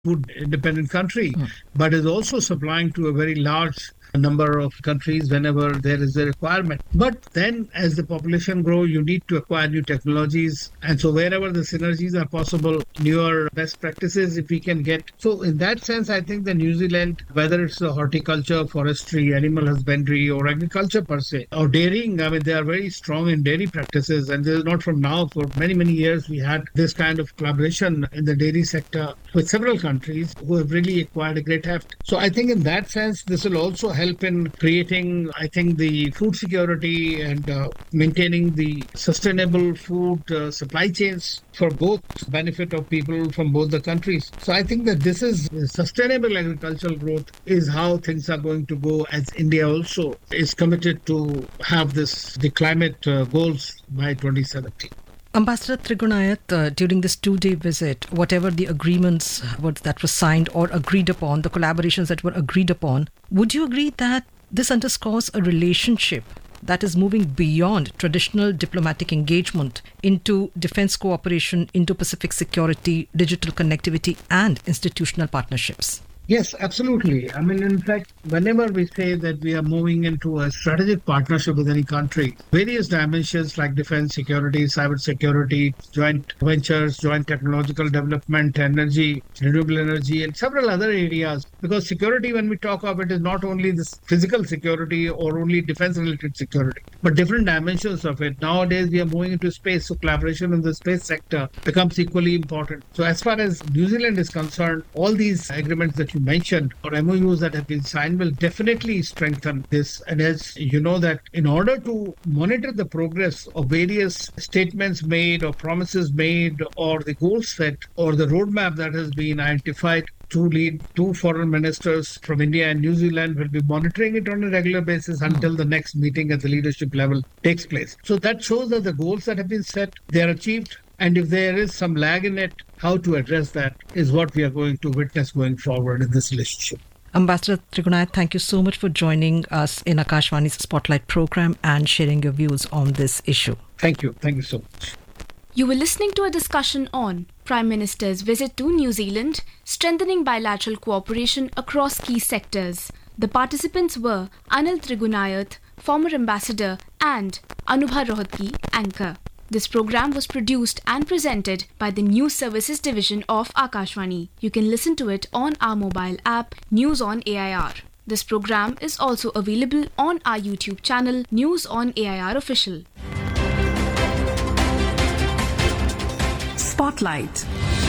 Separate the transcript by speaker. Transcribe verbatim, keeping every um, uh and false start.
Speaker 1: food independent country, mm. but is also supplying to a very large number of countries whenever there is a requirement. But then as the population grows, you need to acquire new technologies. And so wherever the synergies are possible, newer best practices, if we can get. So in that sense, I think that New Zealand, whether it's horticulture, forestry, animal husbandry, or agriculture per se, or dairying, I mean, they are very strong in dairy practices. And this is not from now. For many, many years, we had this kind of collaboration in the dairy sector with several countries who have really acquired a great heft. So I think in that sense, this will also help in creating, I think, the food security and uh, maintaining the sustainable food uh, supply chains for both benefit of people from both the countries. So I think that this is sustainable agricultural growth is how things are going to go, as India also is committed to have this the climate uh, goals by twenty seventy.
Speaker 2: Ambassador Trigunayat, uh, during this two-day visit, whatever the agreements were, that were signed or agreed upon, the collaborations that were agreed upon, would you agree that this underscores a relationship that is moving beyond traditional diplomatic engagement into defense cooperation, Indo-Pacific security, digital connectivity, and institutional partnerships?
Speaker 1: Yes, absolutely. I mean, in fact, whenever we say that we are moving into a strategic partnership with any country, various dimensions like defense, security, cyber security, joint ventures, joint technological development, energy, renewable energy, and several other areas. Because security, when we talk of it, is not only this physical security or only defense-related security, but different dimensions of it. Nowadays, we are moving into space, so collaboration in the space sector becomes equally important. So as far as New Zealand is concerned, all these agreements that you mentioned or M O Us that have been signed will definitely strengthen this. And as you know, that in order to monitor the progress of various statements made or promises made or the goals set or the roadmap that has been identified, to lead two foreign ministers from India and New Zealand will be monitoring it on a regular basis until the next meeting at the leadership level takes place. So that shows that the goals that have been set, they are achieved. And if there is some lag in it, how to address that is what we are going to witness going forward in this relationship.
Speaker 2: Ambassador Trigunayat, thank you so much for joining us in Akashvani's Spotlight program and sharing your views on this issue.
Speaker 1: Thank you. Thank you so much.
Speaker 3: You were listening to a discussion on Prime Minister's visit to New Zealand, strengthening bilateral cooperation across key sectors. The participants were Anil Trigunayat, former ambassador, and Anubha Rohatgi, anchor. This program was produced and presented by the News Services Division of Akashvani. You can listen to it on our mobile app, News on A I R. This program is also available on our YouTube channel, News on A I R Official.
Speaker 4: Spotlight.